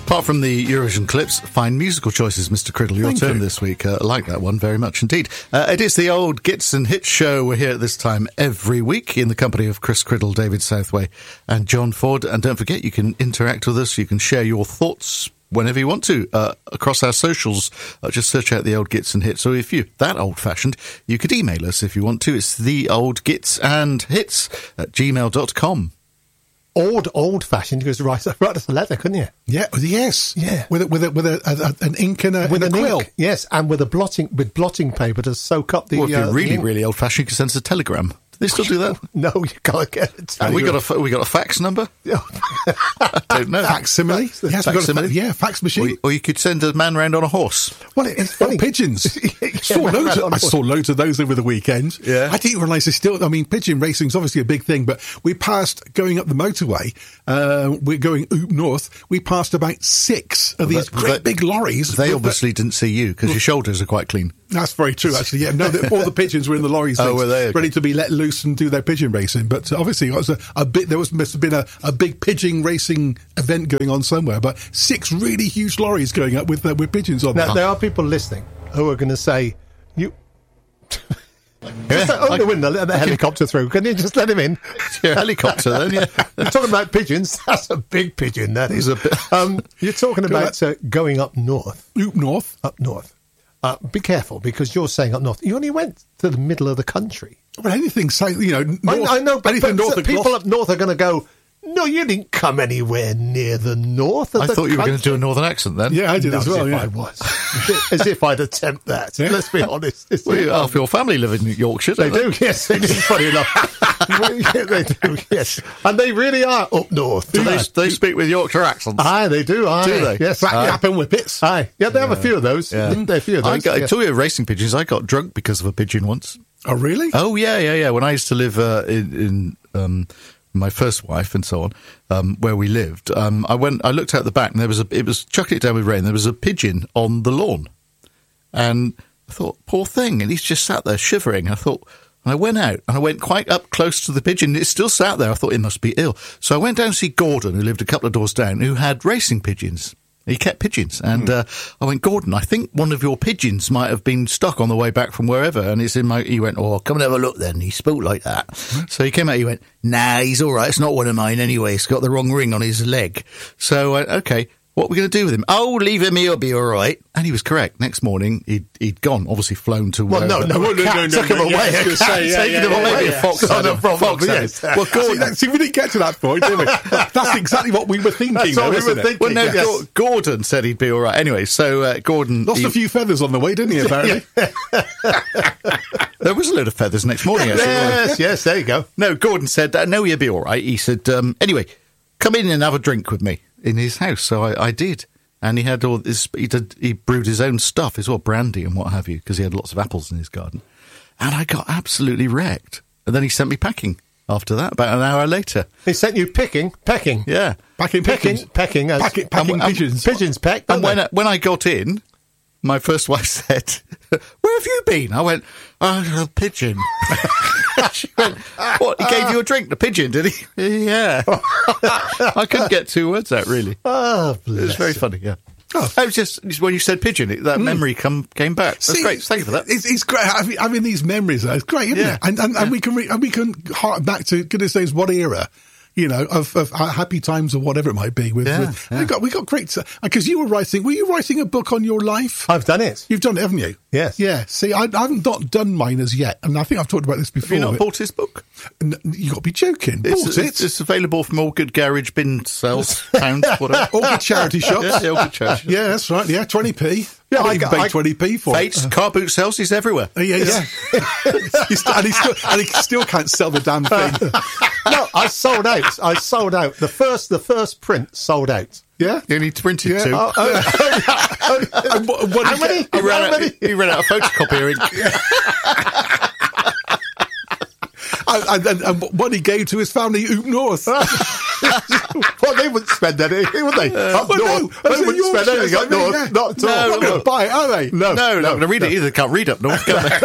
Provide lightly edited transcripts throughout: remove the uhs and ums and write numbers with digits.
Apart from the Eurovision clips, fine musical choices, Mr. Criddle. Your turn this week. I like that one very much indeed. It is the old Gits and Hits show. We're here at this time every week in the company of Chris Criddle, David Southway and John Ford. And don't forget, you can interact with us. You can share your thoughts whenever you want to across our socials. Just search out the old Gits and Hits. So if you're that old-fashioned, you could email us if you want to. It's theoldgitsandhits@gmail.com. Old-fashioned, because write us a letter, couldn't you? Yeah, yes. Yeah. With an ink and a quill. Yes, and with blotting paper to soak up the... Well, if you're the ink. really old-fashioned, you can send us a telegram. Do they still do that? No, you can't get it. We got a fax number? I don't know. Facsimile? Yes, Facsimile? Fax machine. Or you could send a man round on a horse. Well, it's funny. Pigeons. I saw loads of those over the weekend. Yeah. I didn't realise there's still... I mean, pigeon racing's obviously a big thing, but we passed, going up the motorway, we're going Oop North, we passed about 6 of these great big lorries. They obviously didn't see you, because your shoulders are quite clean. That's very true, actually. Yeah, no, all the pigeons were in the lorries. Oh, were they? Okay. Ready to be let loose and do their pigeon racing. But obviously, it was must have been a big pigeon racing event going on somewhere. But 6 really huge lorries going up with pigeons on them. Now, there are people listening who are going to say, "You just open the window, let the helicopter through. Can you just let him in?" Your helicopter, then, yeah. You're talking about pigeons. That's a big pigeon. That is a bit. You're talking about going up north. Oop North. Up north. Be careful, because you're saying up north. You only went to the middle of the country. But anything, north, I know, but north of people up north are going to go, "No, you didn't come anywhere near the north of I the thought you were country." going to do a northern accent then. Yeah, I did as well, I was. As if I'd attempt that. Yeah. Let's be honest. Well, half your family live in Yorkshire, They don't do, yes, they do, funny enough. Yeah, they do, yes. And they really are up north. Do they speak with Yorkshire accents? Aye, they do, aye. Do they? Yes. Yap and whippets. Aye. Yeah, they have a few of those. Yeah. Didn't they? A few of those. I told you racing pigeons. I got drunk because of a pigeon once. Oh, really? Oh, yeah. When I used to live in my first wife and so on, where we lived, I looked out the back and it was chucking it down with rain. There was a pigeon on the lawn. And I thought, poor thing. And he's just sat there shivering. And I went out and I went quite up close to the pigeon. It still sat there. I thought it must be ill. So I went down to see Gordon, who lived a couple of doors down, who had racing pigeons. He kept pigeons. And I went, "Gordon, I think one of your pigeons might have been stuck on the way back from wherever." And he went, "Oh, come and have a look then." He spoke like that. So he came out, he went, "Nah, he's all right. It's not one of mine anyway. It's got the wrong ring on his leg." So I went, "Okay, what are we going to do with him?" "Oh, leave him, he'll be all right." And he was correct. Next morning, he'd gone, obviously flown to Well, no, took him away. Taking him away. Maybe a fox had him. Fox had him. Well, Gordon, see, we didn't get to that point, did we? That's exactly what we were thinking, though, isn't it? Well, no, Gordon said he'd be all right. Anyway, so Gordon... Lost a few feathers on the way, didn't he, apparently? There was a load of feathers next morning, actually. Yes, there you go. No, Gordon said, "No, you'll be all right." He said, "Anyway, come in and have a drink with me in his house." So I did. And he had all this, he brewed his own stuff as well, brandy and what have you, because he had lots of apples in his garden. And I got absolutely wrecked. And then he sent me packing after that, about an hour later. He sent you pecking? Yeah. Packing pigeons. Pecking pigeons. Pigeons peck, and when I got in, my first wife said, "Where have you been?" I went, "Oh, a pigeon." She went, "What, he gave you a drink, the pigeon, did he?" Yeah. I couldn't get 2 words out, really. Oh, it was very funny, yeah. Oh. It was just when you said pigeon, that memory came back. That's great. Thank you for that. It's great having these memories. It's great, isn't it? And we can hark back to goodness knows what era. Of happy times or whatever it might be. We got great, because were you writing a book on your life? I've done it. You've done it, haven't you? Yes. Yeah. See, I haven't not done mine as yet, and I think I've talked about this before. Have you not bought his book? You got to be joking. It's available from all good garage bin sales, pounds, whatever. All good charity shops. Yeah, all good charity shops. Yeah, that's right. Yeah, 20p. Yeah, I even paid 20p for Fates, car boot sales, he's everywhere. Yeah. he still can't sell the damn thing. No, I sold out. The first print sold out. Yeah? You need to print it too. How many? He ran out of photocopier ink. And what he gave to his family, Oop North. Well, they wouldn't spend anything, would they? Up north. They wouldn't spend anything up north. Yeah. Not at all. Not going to buy it, are they? No. Not going to read it either. They can't read up north, can they?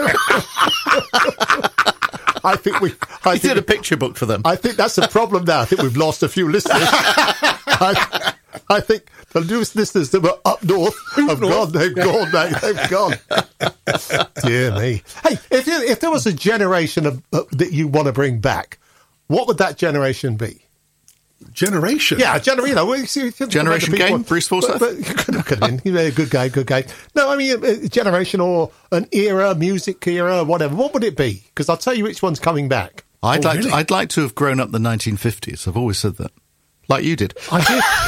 I think he did a picture book for them. I think that's the problem now. I think we've lost a few listeners. I think the newest listeners that were up north have gone. They've gone, mate. They've gone. Dear me. Hey, if there was a generation of that you want to bring back, what would that generation be? Generation? Yeah, Generation Game, Bruce Forsyth? Could have been. Good guy. No, I mean, a generation or an era, music era, whatever. What would it be? Because I'll tell you which one's coming back. I'd like to have grown up the 1950s. I've always said that. Like you did. I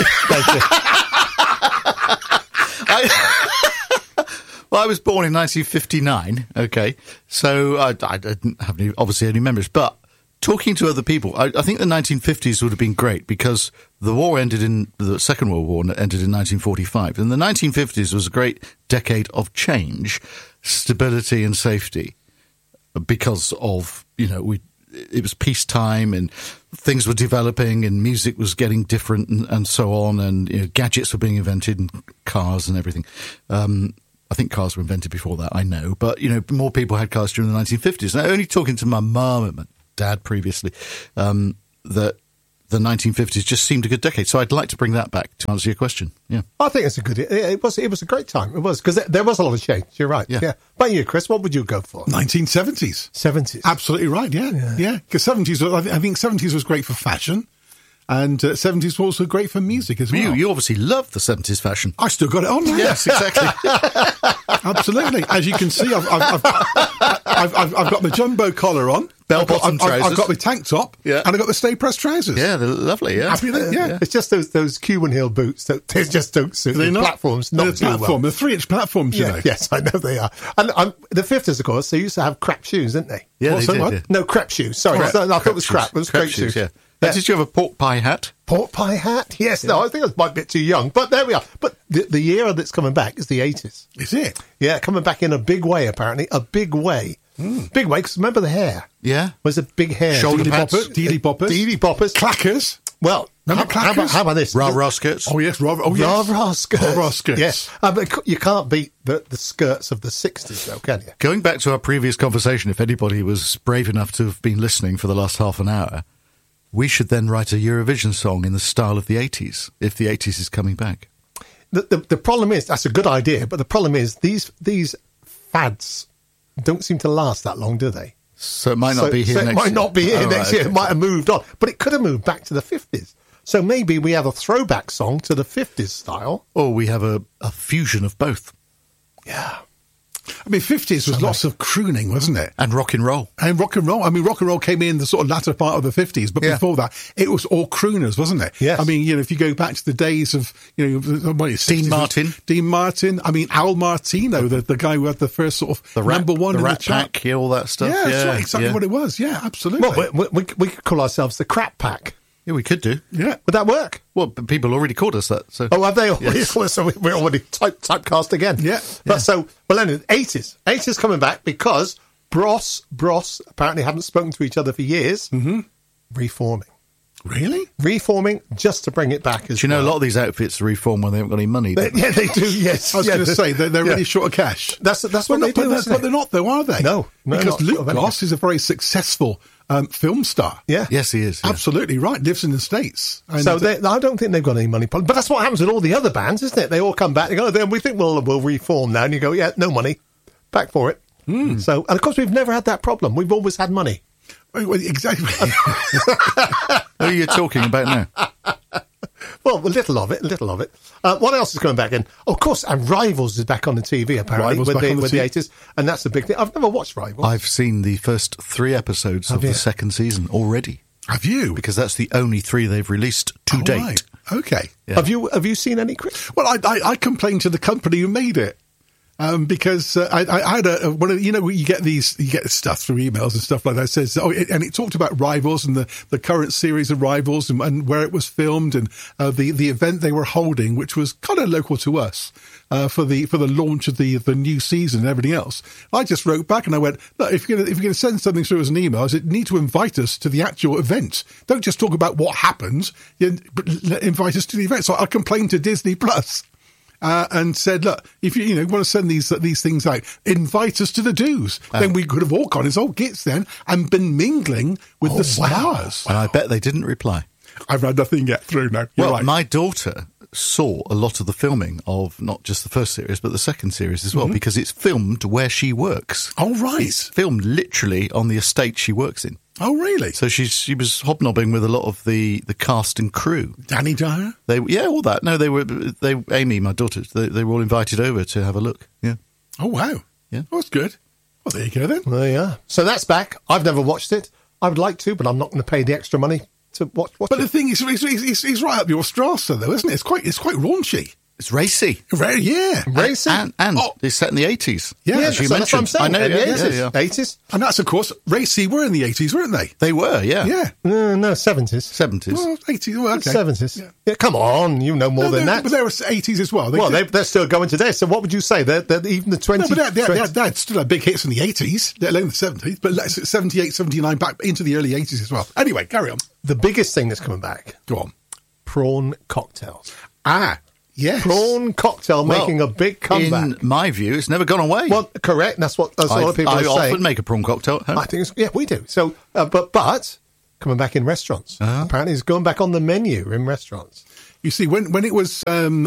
did. Well, I was born in 1959, okay? So I didn't have any memories, but talking to other people, I think the 1950s would have been great because the Second World War ended in 1945. And the 1950s was a great decade of change, stability and safety because of, it was peacetime and things were developing and music was getting different and so on. And gadgets were being invented and cars and everything. I think cars were invented before that, I know. But, more people had cars during the 1950s. And only talking to my mum and my dad previously, that the 1950s just seemed a good decade. So I'd like to bring that back to answer your question. Yeah, I think it's it was a great time. It was because there was a lot of change. You're right. Yeah. But you, Chris, what would you go for? 1970s. 70s. Absolutely right. Yeah. Because 70s, I think 70s was great for fashion. And 70s were also great for music as well. You obviously love the 70s fashion. I still got it on. Right? Yes, exactly. Absolutely. As you can see, I've got the jumbo collar on. Bell-bottom trousers. I've got the tank top. Yeah. And I've got the stay-pressed trousers. Yeah, they're lovely. Yeah. Happy with it? Yeah. It's just those Cuban Hill boots that they just don't suit the platforms. They're platform. They're 3-inch platforms, Yes, I know they are. And the 50s, of course, they used to have crap shoes, didn't they? Yeah, they did. Yeah. No, crepe shoes. Sorry. I thought it was crap. It was crepe shoes. Yeah. Did you have a pork pie hat? Pork pie hat? Yes. Yeah. No, I think I was a bit too young. But there we are. But the era that's coming back is the 80s. Is it? Yeah, coming back in a big way, apparently. A big way. Big way, because remember the hair? Yeah. Was a big hair. Shoulder pads. Dealey boppers. Dealey boppers. Clackers. Well, how about this? Rah-rah skirts. Oh, yes. Rah-rah skirts. Rah-rah skirts. Yes. But you can't beat the skirts of the 60s, though, can you? Going back to our previous conversation, if anybody was brave enough to have been listening for the last half an hour, we should then write a Eurovision song in the style of the 80s, if the 80s is coming back. The problem is, that's a good idea, but the problem is these fads don't seem to last that long, do they? So it might not be here next year. It might not be here next year. It might have moved on. But it could have moved back to the 50s. So maybe we have a throwback song to the 50s style. Or we have a fusion of both. Yeah. I mean, 50s was lots of crooning, wasn't it? And rock and roll. I mean, rock and roll came in the sort of latter part of the 50s, but before that, it was all crooners, wasn't it? Yes. I mean, if you go back to the days of, Dean Martin. I mean, Al Martino, the guy who had the first sort of number one in the chart. Pack, all that stuff. Yeah, that's right, exactly what it was. Yeah, absolutely. Well, we could call ourselves the Crap Pack. Yeah, we could do. Yeah. Would that work? Well, people already called us that. So. Oh, have they already? Yes. So we're already typecast again. Yeah. But anyway, 80s. 80s coming back because Bros apparently haven't spoken to each other for years. Mm-hmm. Reforming. Really? Reforming just to bring it back as well. A lot of these outfits reform when they haven't got any money. They do, yes. I was going to say, they're really short of cash. That's what they do. But they're not, though, are they? No. Because Luke Goss is a very successful film star. Yeah. Yes, he is. Yeah. Absolutely right. Lives in the States. And so I don't think they've got any money. But that's what happens with all the other bands, isn't it? They all come back. They go, we think we'll reform now. And you go, yeah, no money. Back for it. So, and of course, we've never had that problem. We've always had money. Exactly. Who are you talking about now? Well, a little of it. What else is coming back in? Oh, of course, and Rivals is back on the TV, apparently, with the 80s. And that's the big thing. I've never watched Rivals. I've seen the first 3 episodes of the second season already. Have you? Because that's the only 3 they've released to date. Right. Okay. Yeah. Have you seen any, Chris? Well, I complained to the company who made it. Because I had you get stuff through emails and stuff like that. It says, and it talked about Rivals and the current series of Rivals and where it was filmed and the event they were holding, which was kind of local to us for the launch of the new season and everything else. I just wrote back and I went, look, if you're going to send something through as an email, you need to invite us to the actual event. Don't just talk about what happens. Invite us to the event. So I complained to Disney Plus. And said, look, if you want to send these things out, invite us to the do's. Then we could have all gone as old gits then and been mingling with the stars. And I bet they didn't reply. I've had nothing yet through now. You're right. My daughter saw a lot of the filming of not just the first series, but the second series as well, because it's filmed where she works. Oh, right. It's filmed literally on the estate she works in. Oh, really? So she was hobnobbing with a lot of the cast and crew. Danny Dyer? All that. No, Amy, my daughter, they were all invited over to have a look. Yeah. Oh, wow. Yeah. Oh, that's good. Well, there you go then. There you are. So that's back. I've never watched it. I would like to, but I'm not going to pay the extra money to watch But it. the thing is, he's right up your Strasser, though, isn't it? It's quite raunchy. It's racy. Very, yeah. Racy? And it's set in the 80s. Yeah, as you that's what I'm mentioned. saying. I know, In the yeah, 80s. yeah. 80s? And that's, of course, Racy were in the 80s, weren't they? They were, yeah. Yeah. No, 70s. 70s. Well, 80s, well, okay. 70s. Yeah, come on, you know more than that. But they were 80s as well. They're still going today. So what would you say? They're even the 20s? No, but they had still had big hits in the 80s, let alone the 70s, but 78, 79, back into the early 80s as well. Anyway, carry on. The biggest thing that's coming back, Go on. prawn cocktails. Yes. Prawn cocktail making a big comeback. In my view, it's never gone away. Well, correct. That's what a lot of people are I saying. often make a prawn cocktail at home. I think we do. So, but coming back in restaurants. Apparently, it's going back on the menu in restaurants. You see, when it was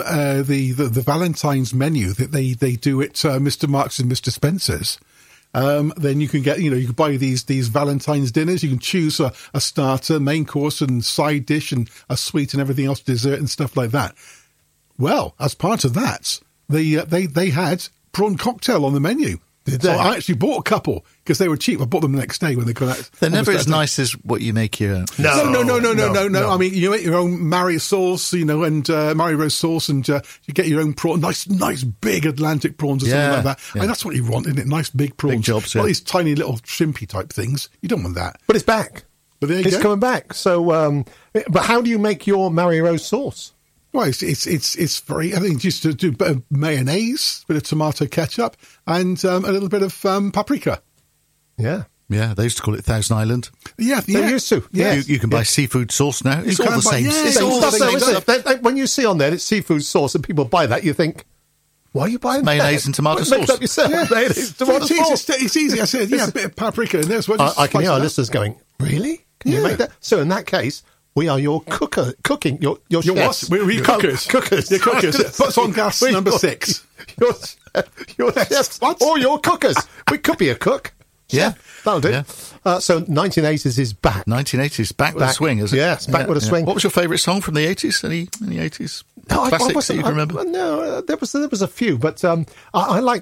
the Valentine's menu that they do at Mr. Marks and Mr. Spencer's, then you can get, you can buy these Valentine's dinners. You can choose a starter, main course, and side dish, and a sweet and everything else, dessert and stuff like that. Well, as part of that, they had prawn cocktail on the menu. Did So they? I actually bought a couple because they were cheap. I bought them the next day when they got out. They're never as nice as what you make your own. No. I mean, you make your own Marie sauce, and Marie Rose sauce, and you get your own prawn, nice big Atlantic prawns or something like that. Yeah. And that's what you want, isn't it? Nice big prawns. Big jobs, Not yeah. these tiny little shrimpy type things. You don't want that. But it's back. But there you It's go. coming back. So, but how do you make your Marie Rose sauce? Well, it's very. I think just to do a bit of mayonnaise, a bit of tomato ketchup, and a little bit of paprika. Yeah. Yeah, they used to call it Thousand Island. Yeah, They used to. Yeah. Yes. You can buy seafood sauce now. It's all can the buy- same. yeah, It's all the Stuff, same though, isn't stuff. it? When you see on there it's seafood sauce and people buy that, you think, why are you buying Mayonnaise that? and tomato Make it sauce. up yourself. Yeah. Mayonnaise, tomato sauce. It's easy. I said, a bit of paprika in there. So I can hear our listeners going, really? Can you Yeah. make that? So in that case, we are your cooking, your Your chefs. what? We're cookers. Cookers. Your cookers. Puts on gas We're number your- 6. Your chefs. Or your cookers. We could be a cook. Yeah. That'll do. Yeah. So 1980s is back. 1980s, back with a swing, is it? Yes, back with a swing. What was your favourite song from the 80s? Any 80s classics that you can remember? No, there was a few, but I like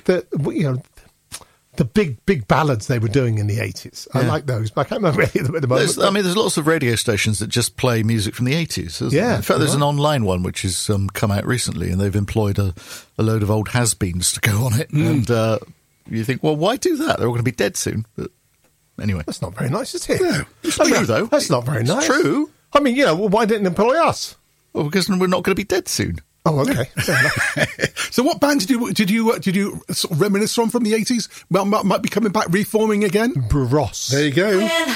the big ballads they were doing in the 80s. I like those, but I can't remember any of them at the moment. There's lots of radio stations that just play music from the 80s. Isn't Yeah, there? In fact, there's right. an online one which has come out recently, and they've employed a load of old has-beens to go on it. And you think, well, why do that? They're all going to be dead soon. But anyway. That's not very nice, is it? No, it's true, though. That's not very nice. true. I mean, why didn't they employ us? Well, because we're not going to be dead soon. Oh, okay. Fair enough. So what band did you sort of reminisce from the 80s? Well, might be coming back, reforming again. Bros. There you go. When